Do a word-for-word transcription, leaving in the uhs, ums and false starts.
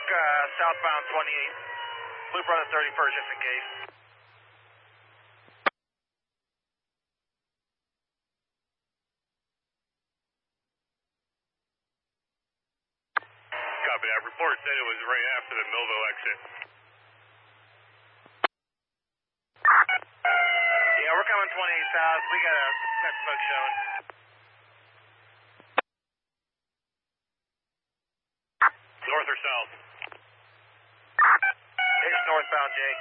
uh, southbound twenty-eight. Loop run at thirty-first just in case. Copy that. Report said it was right after the Millville exit. Yeah, we're coming twenty-eight south. We got a got smoke showing. North or south? It's northbound, Jay.